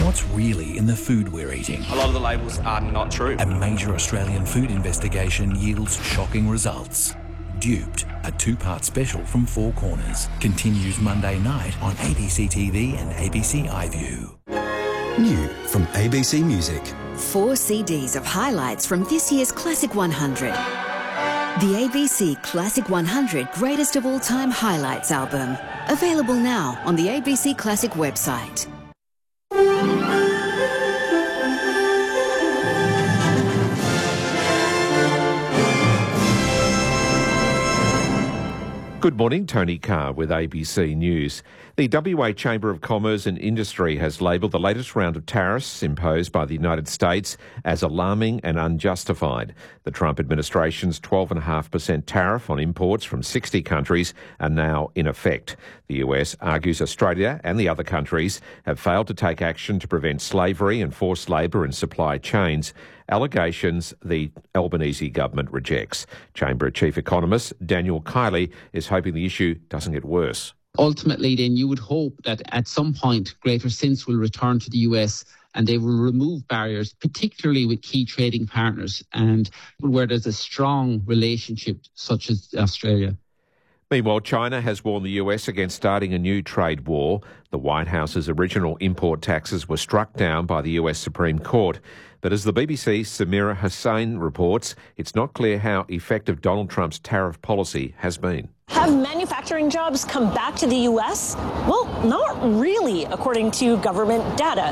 What's really in the food we're eating? A lot of the labels are not true. A major Australian food investigation yields shocking results. Duped, a two-part special from Four Corners, continues Monday night on ABC TV and ABC iView. New from ABC Music. 4 CDs of highlights from this year's Classic 100. The ABC Classic 100 Greatest of All Time Highlights album. Available now on the ABC Classic website. Good morning, Tony Carr with ABC News. The WA Chamber of Commerce and Industry has labelled the latest round of tariffs imposed by the United States as alarming and unjustified. The Trump administration's 12.5% tariff on imports from 60 countries are now in effect. The US argues Australia and the other countries have failed to take action to prevent slavery and forced labour in supply chains, allegations the Albanese government rejects. Chamber Chief Economist Daniel Kiley is hoping the issue doesn't get worse. Ultimately, then, you would hope that at some point greater sense will return to the US and they will remove barriers, particularly with key trading partners and where there's a strong relationship such as Australia. Meanwhile, China has warned the US against starting a new trade war. The White House's original import taxes were struck down by the US Supreme Court. But as the BBC's Samira Hussain reports, it's not clear how effective Donald Trump's tariff policy has been. Have manufacturing jobs come back to the U.S.? Well, not really, according to government data.